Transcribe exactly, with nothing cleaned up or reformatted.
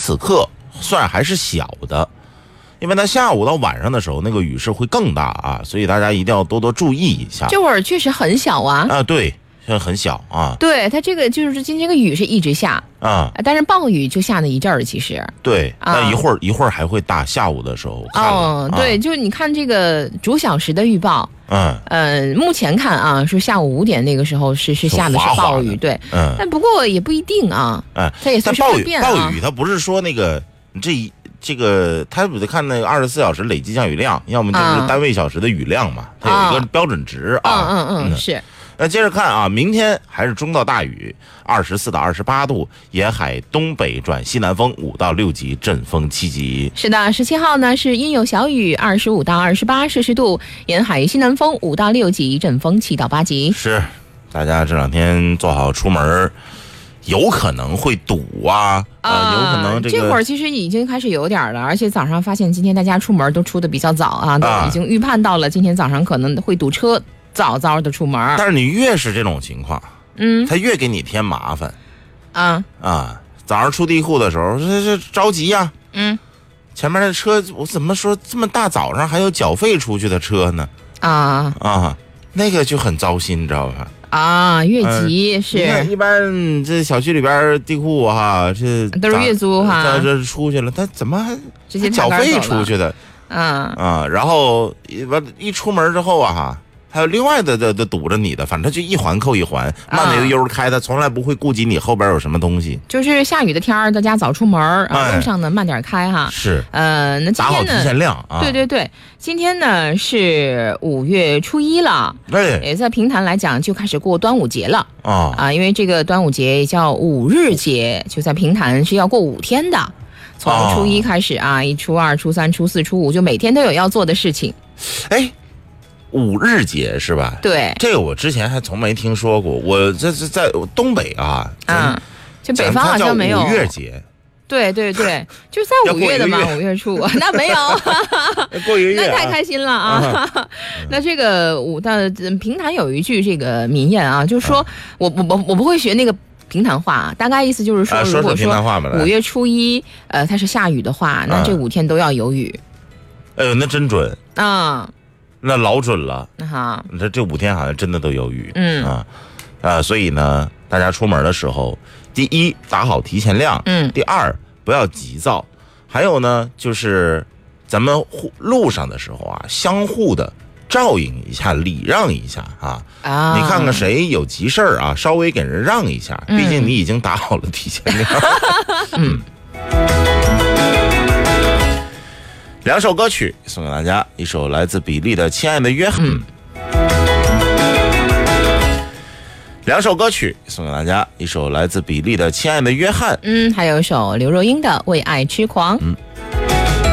此刻算还是小的，因为它下午到晚上的时候那个雨势会更大啊，所以大家一定要多多注意一下。 这会儿确实很小啊。 啊，对，现在很小啊。 对，它这个就是今天这个雨是一直下啊， 但是暴雨就下那一阵儿，其实。 对， 啊、 但一会儿一会儿还会大，下午的时候看了。 哦，对， 啊、 就是你看这个逐小时的预报。 嗯， 呃，目前看啊，是下午五点那个时候是是下的是暴雨，对， 嗯， 但不过也不一定啊， 嗯， 它也随时会变啊。 暴雨它不是说那个这一这个，它得看那个二十四小时累计降雨量，要么就是单位小时的雨量嘛，它有一个标准值啊。 嗯嗯嗯，是。 那接着看啊，明天还是中到大雨，二十四到二十八度，沿海东北转西南风五到六级，阵风七级。 是的，十七号呢是阴有小雨，二十五到二十八摄氏度，沿海西南风五到六级，阵风七到八级。 是，大家这两天做好出门，有可能会堵啊， 啊、 呃，有可能这个这会儿其实已经开始有点了，而且早上发现今天大家出门都出的比较早啊，都已经预判到了今天早上可能会堵车。早早的出门， 但是你越是这种情况， 嗯， 他越给你添麻烦， 啊啊！早上出地库的时候，这这着急呀、啊， 嗯， 前面的车我怎么说这么大早上还有缴费出去的车呢？ 啊啊，那个就很糟心，你知道吧？ 啊，越级、嗯、是。 你看，一般这小区里边地库哈，这都是月租哈， 这这出去了，他怎么还直接缴费出去的？ 啊啊，然后一一出门之后啊哈。还有另外的的的堵着你的，反正就一环扣一环，慢悠悠开，他从来不会顾及你后边有什么东西。 就是下雨的天儿，大家早出门，啊，路上呢慢点开哈。 是， 呃，那今天呢？ 打好提前量啊。 对对对，今天呢是五月初一了， 对， 也在平潭来讲就开始过端午节了啊啊，因为这个端午节叫五日节，就在平潭是要过五天的，从初一开始啊，一初二、初三、初四、初五，就每天都有要做的事情。 哎。五日节是吧？ 对， 这个我之前还从没听说过。我这是在东北啊， 啊，就北方好像没有五月节。 对对对，就是在五月的嘛，五月初那没有， 过一个月、 啊，那太开心了啊！嗯、那这个五的平潭有一句这个民谚啊，就是说、啊、我我我我不会学那个平潭话，大概意思就是说， 啊、 如果说五月初一呃它是下雨的话，那这五天都要有雨。 哎呦，那真准啊！ 那老准了， 哈， 这这五天好像真的都有雨， 嗯啊，啊，所以呢，大家出门的时候，第一打好提前量， 嗯， 第二不要急躁，还有呢，就是咱们路上的时候啊，相互的照应一下，礼让一下啊， 啊， 你看看谁有急事儿啊，稍微给人让一下， 嗯、 毕竟你已经打好了提前量，嗯。两首歌曲送给大家，一首来自比利的《亲爱的约翰》，嗯，两首歌曲送给大家，一首来自比利的《亲爱的约翰》， 嗯，还有一首刘若英的《为爱痴狂》， 嗯。